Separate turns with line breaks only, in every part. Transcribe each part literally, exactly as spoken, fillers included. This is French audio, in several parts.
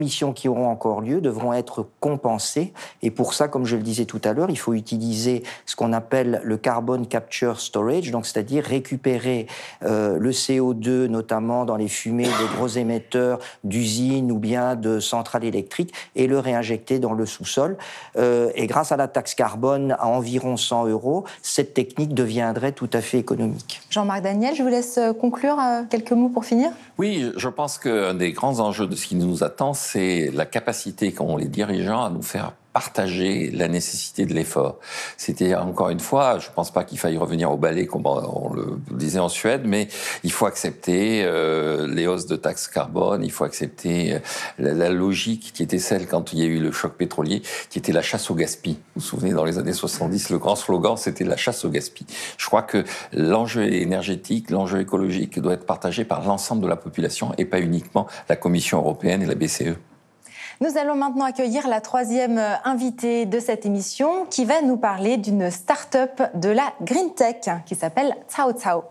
émissions qui auront encore lieu devront être compensées. Et pour ça, comme je le disais tout à l'heure, il faut utiliser ce qu'on appelle le carbon capture storage, donc c'est-à-dire récupérer euh, le C O deux, notamment dans les fumées des gros émetteurs d'usines ou bien de centrales électriques, et le réinjecter dans le sous-sol. Euh, et grâce à la taxe carbone à environ cent euros, cette technique deviendrait tout à fait économique.
Jean-Marc Daniel, je vous laisse conclure. Quelques mots pour finir.
Oui, je pense qu'un des grands enjeux de ce qui nous attend, c'est la capacité qu'ont les dirigeants à nous faire partager la nécessité de l'effort. C'était, encore une fois, je ne pense pas qu'il faille revenir au balai comme on le disait en Suède, mais il faut accepter euh, les hausses de taxes carbone, il faut accepter la, la logique qui était celle quand il y a eu le choc pétrolier, qui était la chasse au gaspillage. Vous vous souvenez, dans les années soixante-dix, le grand slogan, c'était la chasse au gaspillage. Je crois que l'enjeu énergétique, l'enjeu écologique doit être partagé par l'ensemble de la population et pas uniquement la Commission européenne et la B C E.
Nous allons maintenant accueillir la troisième invitée de cette émission qui va nous parler d'une start-up de la Green Tech qui s'appelle Cao Cao.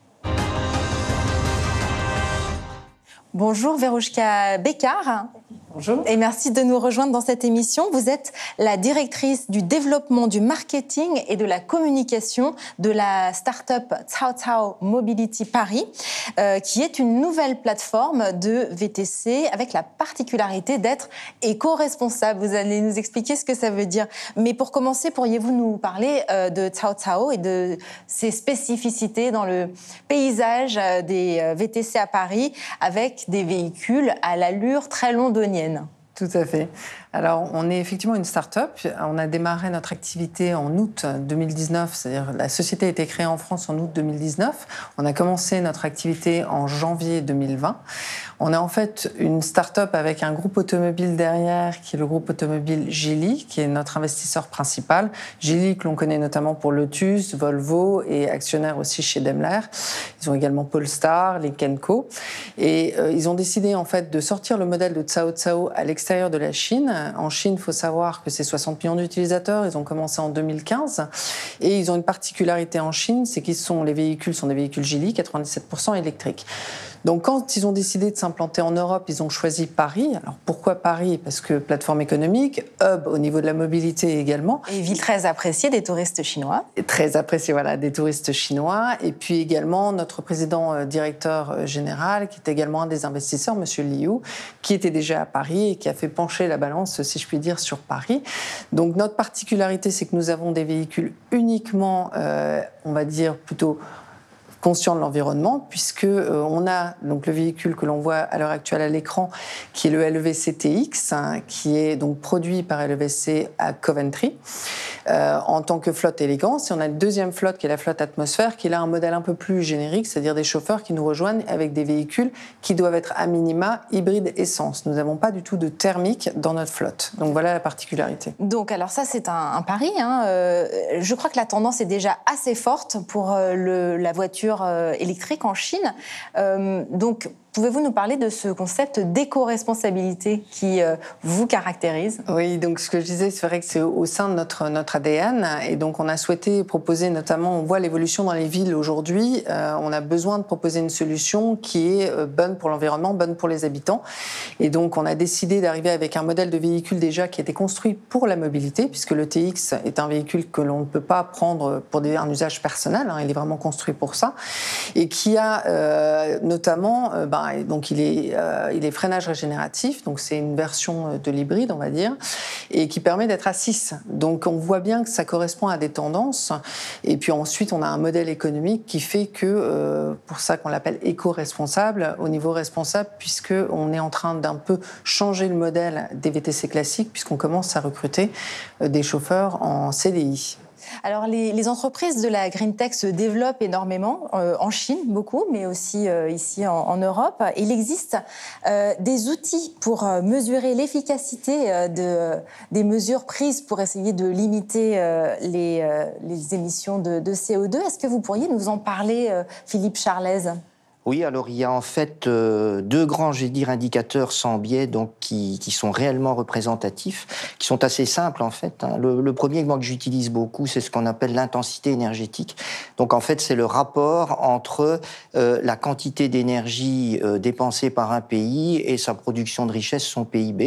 Bonjour Verouchka Bekar.
Bonjour.
Et merci de nous rejoindre dans cette émission. Vous êtes la directrice du développement, du marketing et de la communication de la start-up Cao Cao Mobility Paris, euh, qui est une nouvelle plateforme de V T C avec la particularité d'être éco-responsable. Vous allez nous expliquer ce que ça veut dire. Mais pour commencer, pourriez-vous nous parler euh, de Cao Cao et de ses spécificités dans le paysage des V T C à Paris avec des véhicules à l'allure très londonienne?
Tout à fait. Alors, on est effectivement une start-up. On a démarré notre activité en août deux mille dix-neuf, c'est-à-dire la société a été créée en France en août deux mille dix-neuf. On a commencé notre activité en janvier deux mille vingt. On est en fait une start-up avec un groupe automobile derrière, qui est le groupe automobile Geely, qui est notre investisseur principal. Geely, que l'on connaît notamment pour Lotus, Volvo et actionnaire aussi chez Daimler. Ils ont également Polestar, Lynk and Co. Et euh, ils ont décidé en fait de sortir le modèle de Cao Cao à l'extérieur de la Chine. En Chine, il faut savoir que c'est soixante millions d'utilisateurs. Ils ont commencé en deux mille quinze. Et ils ont une particularité en Chine, c'est qu'ils sont, les véhicules sont des véhicules Geely, quatre-vingt-dix-sept pour cent électriques. Donc, quand ils ont décidé de s'implanter en Europe, ils ont choisi Paris. Alors, pourquoi Paris? Parce que plateforme économique, hub au niveau de la mobilité également.
Et ville très appréciée des touristes chinois.
Et très appréciée, voilà, des touristes chinois. Et puis également, notre président euh, directeur euh, général, qui est également un des investisseurs, Monsieur Liu, qui était déjà à Paris et qui a fait pencher la balance, si je puis dire, sur Paris. Donc, notre particularité, c'est que nous avons des véhicules uniquement, euh, on va dire, plutôt conscient de l'environnement, puisque euh, on a donc le véhicule que l'on voit à l'heure actuelle à l'écran, qui est le L V C T X, hein, qui est donc produit par L V C à Coventry euh, en tant que flotte élégance. Et on a une deuxième flotte qui est la flotte atmosphère, qui est là un modèle un peu plus générique, c'est-à-dire des chauffeurs qui nous rejoignent avec des véhicules qui doivent être à minima hybride essence. Nous n'avons pas du tout de thermique dans notre flotte. Donc voilà la particularité.
Donc alors ça c'est un, un pari. Hein. Euh, je crois que la tendance est déjà assez forte pour euh, le, la voiture électrique en Chine. Euh, donc, pouvez-vous nous parler de ce concept d'éco-responsabilité qui euh, vous caractérise?
Oui, donc ce que je disais, c'est vrai que c'est au sein de notre, notre A D N. Et donc, on a souhaité proposer notamment, on voit l'évolution dans les villes aujourd'hui, euh, on a besoin de proposer une solution qui est euh, bonne pour l'environnement, bonne pour les habitants. Et donc, on a décidé d'arriver avec un modèle de véhicule déjà qui était construit pour la mobilité, puisque le T X est un véhicule que l'on ne peut pas prendre pour des, un usage personnel, hein, il est vraiment construit pour ça, et qui a euh, notamment... Euh, ben, Et donc il est, euh, il est freinage régénératif, donc c'est une version de l'hybride, on va dire, et qui permet d'être à six. Donc on voit bien que ça correspond à des tendances. Et puis ensuite, on a un modèle économique qui fait que, euh, pour ça qu'on l'appelle éco-responsable, au niveau responsable, puisqu'on est en train d'un peu changer le modèle des V T C classiques, puisqu'on commence à recruter des chauffeurs en C D I.
Alors, les, les entreprises de la Green Tech se développent énormément, euh, en Chine beaucoup, mais aussi euh, ici en, en Europe. Il existe euh, des outils pour euh, mesurer l'efficacité euh, de, des mesures prises pour essayer de limiter euh, les, euh, les émissions de, de C O deux. Est-ce que vous pourriez nous en parler, euh, Philippe Charlez ?
Oui, alors il y a en fait euh, deux grands, je vais dire, indicateurs sans biais, donc qui, qui sont réellement représentatifs, qui sont assez simples en fait. Hein. Le, le premier, moi, que j'utilise beaucoup, c'est ce qu'on appelle l'intensité énergétique. Donc en fait, c'est le rapport entre euh, la quantité d'énergie euh, dépensée par un pays et sa production de richesse, son P I B.